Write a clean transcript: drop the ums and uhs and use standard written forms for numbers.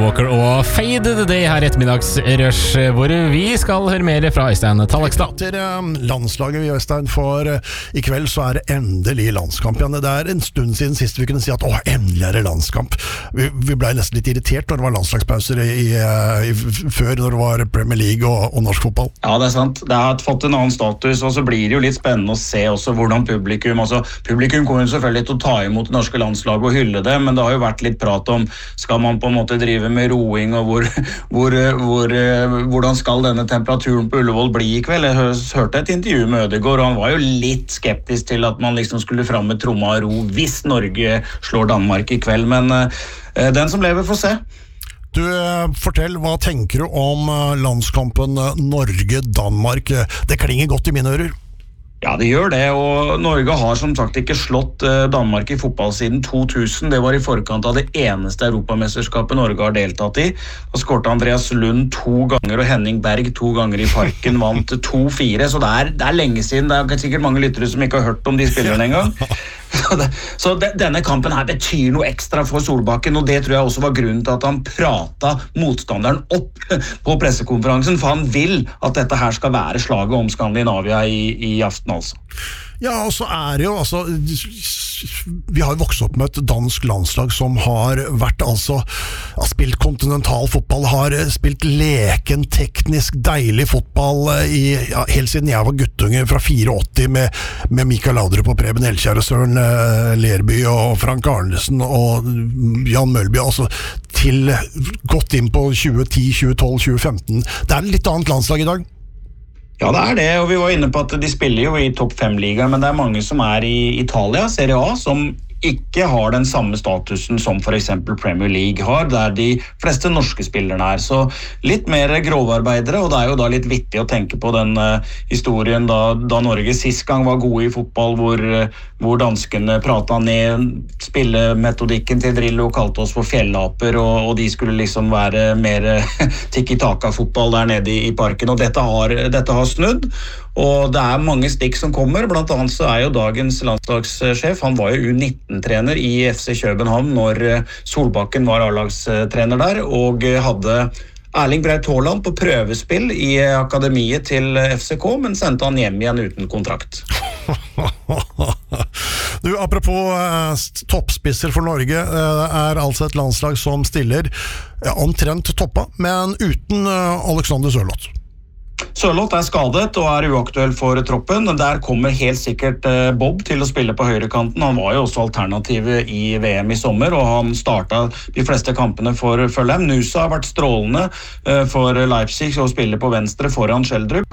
Walker og Fade the Day her ettermiddagsrush, hvor vi skal høre mer fra Øystein Tallekstad. Til landslaget, Øystein, for i kveld så det endelig landskamp igjen. Det en stund siden sist vi kunne si at endelig det landskamp. Vi ble nesten litt irritert når det var landslagspauser før, når det var Premier League og norsk fotball. Ja, det sant. Det har fått en annen status, og så blir det jo litt spennende å se også hvordan publikum kommer selvfølgelig til å ta imot det norske landslaget og hylle det, men det har jo vært litt prat om, skal man på en måte drive med roing, og hvordan skal denne temperaturen på Ullevål bli i kveld? Jeg hørte et intervju med Ødegaard, og han var jo litt skeptisk til at man liksom skulle fram med tromma og ro hvis Norge slår Danmark i kveld, men den som lever får se. Du, fortell, hva tenker du om landskampen Norge-Danmark? Det klinger godt i mine ører. Ja, det gjør det, og Norge har som sagt ikke slått Danmark i fotball siden 2000. Det var i forkant av det eneste europamesterskapet Norge har deltatt i. Da skårte Andreas Lund 2 ganger, og Henning Berg 2 ganger i Parken, vant 2-4, så det lenge siden. Det sikkert mange lyttere som ikke har hørt om de spillerne en gang. Så denne kampen her betyr noe ekstra for Solbakken, og det tror jeg også var grunnen til at han pratet motstanderen opp på pressekonferansen, for han vil at dette her skal være slaget om Skandinavia i aften altså. Ja, og så det jo altså, vi har vokst opp med et dansk landslag som har spilt kontinental fotball, har spilt leken, teknisk, deilig fotball helt siden jeg var guttunge fra 84 med Mikael Laudrup og Preben Elkjær og Søren Lerby og Frank Arnesen og Jan Mølby, altså til godt inn på 2010, 2012, 2015. Det et litt annet landslag i dag. Ja, det det, og vi var inne på at de spiller jo i topp 5-ligaen, men det mange som i Italia, Serie A, som ikke har den samme statusen som for eksempel Premier League har, der de fleste norske spillerne så litt mer grovarbeidere, og det jo da litt vittig å tenke på den historien da Norge sist gang var gode i fotball, hvor danskene pratet ned spillemetodikken til Drillo og kalte oss for fjellaper, og de skulle liksom være mer tiki-taka-fotball der nede i Parken, og dette har snudd, og det mange stikk som kommer, blant annet så jo dagens landslagssjef, han var jo U19-trener i FC København når Solbakken var A-lagstrener der, og hadde Erling Braut Haaland på prøvespill i akademiet til FCK, men sendte han hjem igjen uten kontrakt. Du, apropos toppspisser for Norge, det altså et landslag som stiller omtrent toppa, men uten Alexander Sørloth. Sørloth skadet og uaktuell for troppen. Der kommer helt sikkert Bob til å spille på høyrekanten. Han var jo også alternativet i VM i sommer, og han startet de fleste kampene for Fulham. Nusa har vært strålende for Leipzig og spiller på venstre foran Schjelderup.